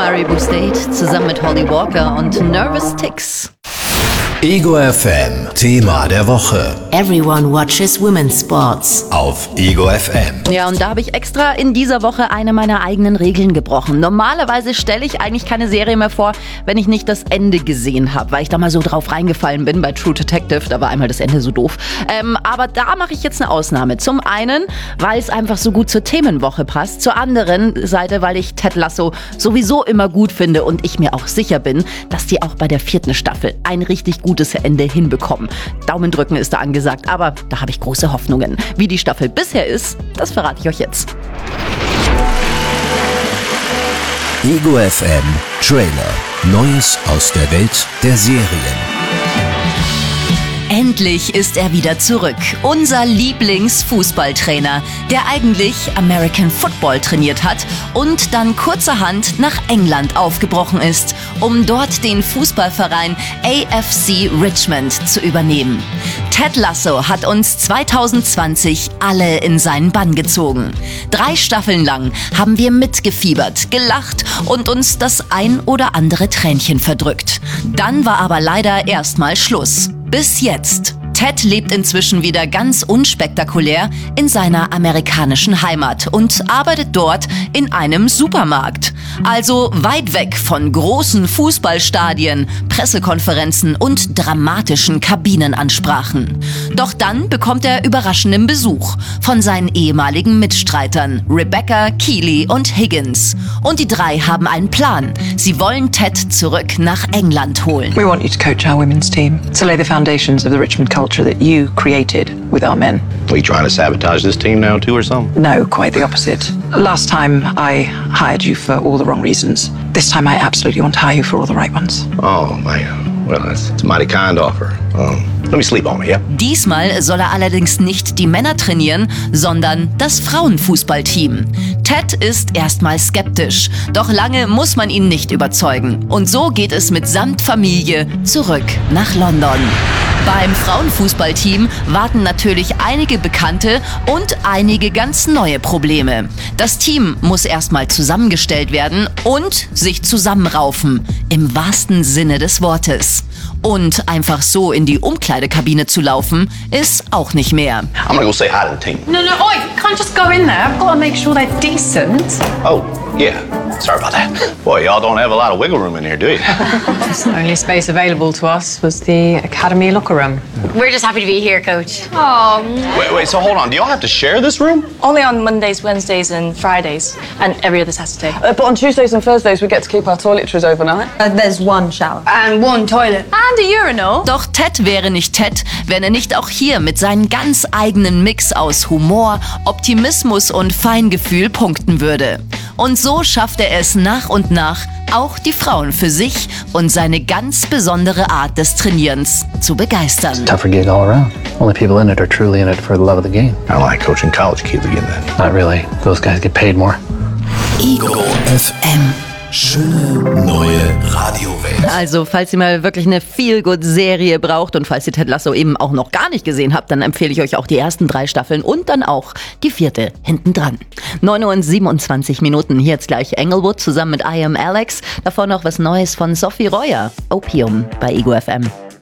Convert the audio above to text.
Maribu State zusammen mit Holly Walker und Nervous Ticks. Ego FM, Thema der Woche. Everyone watches women's sports. Auf Ego FM. Ja, und da habe ich extra in dieser Woche eine meiner eigenen Regeln gebrochen. Normalerweise stelle ich eigentlich keine Serie mehr vor, wenn ich nicht das Ende gesehen habe, weil ich da mal so drauf reingefallen bin bei True Detective. Da war einmal das Ende so doof. Aber da mache ich jetzt eine Ausnahme. Zum einen, weil es einfach so gut zur Themenwoche passt. Zur anderen Seite, weil ich Ted Lasso sowieso immer gut finde und ich mir auch sicher bin, dass die auch bei der 4. Staffel ein richtig gutes Ende hinbekommen. Daumen drücken ist da angesagt, aber da habe ich große Hoffnungen. Wie die Staffel bisher ist, das verrate ich euch jetzt. Ego FM Trailer. Neues aus der Welt der Serien. Endlich ist er wieder zurück. Unser Lieblingsfußballtrainer, der eigentlich American Football trainiert hat und dann kurzerhand nach England aufgebrochen ist, um dort den Fußballverein AFC Richmond zu übernehmen. Ted Lasso hat uns 2020 alle in seinen Bann gezogen. 3 Staffeln lang haben wir mitgefiebert, gelacht und uns das ein oder andere Tränchen verdrückt. Dann war aber leider erstmal Schluss. Bis jetzt. Ted lebt inzwischen wieder ganz unspektakulär in seiner amerikanischen Heimat und arbeitet dort in einem Supermarkt. Also weit weg von großen Fußballstadien, Pressekonferenzen und dramatischen Kabinenansprachen. Doch dann bekommt er überraschenden Besuch von seinen ehemaligen Mitstreitern Rebecca, Keeley und Higgins. Und die 3 haben einen Plan. Sie wollen Ted zurück nach England holen. We want you to coach our women's team, to lay the foundations of the Richmond culture that you created with our men. Are you trying to sabotage this team now too or something? No, quite the opposite. Last time I hired you for all the wrong reasons. This time I absolutely want to hire you for all the right ones. Oh man, well that's a mighty kind offer. Let me sleep on it, yeah? Diesmal soll er allerdings nicht die Männer trainieren, sondern das Frauenfußballteam. Ted ist erstmal skeptisch, doch lange muss man ihn nicht überzeugen. Und so geht es mitsamt Familie zurück nach London. Beim Frauenfußballteam warten natürlich einige bekannte und einige ganz neue Probleme. Das Team muss erstmal zusammengestellt werden und sich zusammenraufen, im wahrsten Sinne des Wortes. Und einfach so in die Umkleidekabine zu laufen, ist auch nicht mehr. I'm gonna go say hi to the team. No, oi, can't just go in there. I've got to make sure they're decent. Oh, yeah. Sorry about that. Boy, y'all don't have a lot of wiggle room in here, do you? The only space available to us was the academy locker room. We're just happy to be here, Coach. Oh, Wait, so hold on. Do y'all have to share this room? only on Mondays, Wednesdays, and Fridays, and every other Saturday. But on Tuesdays and Thursdays, we get to keep our toiletries overnight. There's one shower and one toilet and a urinal. Doch Ted wäre nicht Ted, wenn er nicht auch hier mit seinem ganz eigenen Mix aus Humor, Optimismus und Feingefühl punkten würde. Und so schafft er es nach und nach, auch die Frauen für sich und seine ganz besondere Art des Trainierens zu begeistern. Tougher gig all around. Only people in it are truly in it for the love of the game. I like coaching college kids again then. Not really. Those guys get paid more. Ego FM. Schöne neue Radiowelt. Also, falls ihr mal wirklich eine Feel-Good-Serie braucht und falls ihr Ted Lasso eben auch noch gar nicht gesehen habt, dann empfehle ich euch auch die ersten 3 Staffeln und dann auch die 4. hinten dran. 9:27 Minuten. Hier jetzt gleich Englewood zusammen mit I Am Alex. Davor noch was Neues von Sophie Royer. Opium bei Ego FM.